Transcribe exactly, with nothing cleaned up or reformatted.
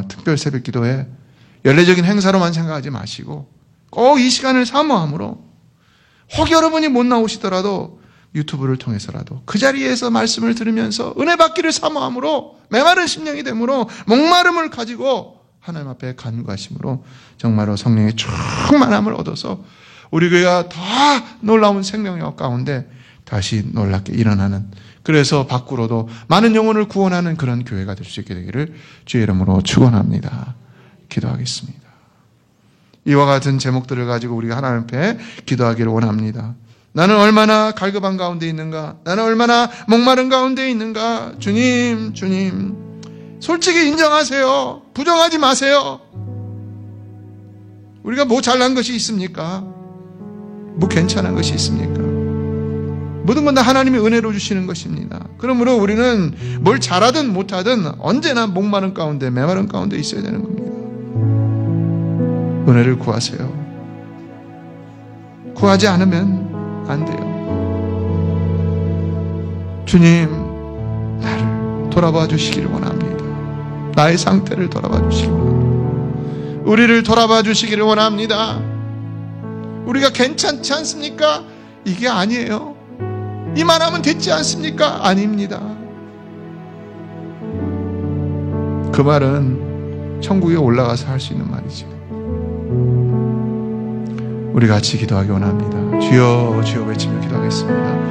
특별 새벽 기도회 연례적인 행사로만 생각하지 마시고 꼭 이 시간을 사모함으로 혹 여러분이 못 나오시더라도 유튜브를 통해서라도 그 자리에서 말씀을 들으면서 은혜 받기를 사모함으로 메마른 심령이 되므로 목마름을 가지고 하나님 앞에 간구하심으로 정말로 성령의 충만함을 얻어서 우리 교회가 더 놀라운 생명력 가운데 다시 놀랍게 일어나는, 그래서 밖으로도 많은 영혼을 구원하는 그런 교회가 될 수 있게 되기를 주의 이름으로 축원합니다. 기도하겠습니다. 이와 같은 제목들을 가지고 우리가 하나님 앞에 기도하기를 원합니다. 나는 얼마나 갈급한 가운데 있는가? 나는 얼마나 목마른 가운데 있는가? 주님, 주님, 솔직히 인정하세요. 부정하지 마세요. 우리가 뭐 잘난 것이 있습니까? 뭐 괜찮은 것이 있습니까? 모든 건 다 하나님이 은혜로 주시는 것입니다. 그러므로 우리는 뭘 잘하든 못하든 언제나 목마른 가운데, 메마른 가운데 있어야 되는 겁니다. 은혜를 구하세요. 구하지 않으면 안 돼요. 주님, 나를 돌아봐 주시기를 원합니다. 나의 상태를 돌아봐 주시기를 원합니다. 우리를 돌아봐 주시기를 원합니다. 우리가 괜찮지 않습니까? 이게 아니에요. 이만하면 됐지 않습니까? 아닙니다. 그 말은 천국에 올라가서 할 수 있는 말이죠. 우리 같이 기도하기 원합니다. 주여, 주여 외치며 기도하겠습니다.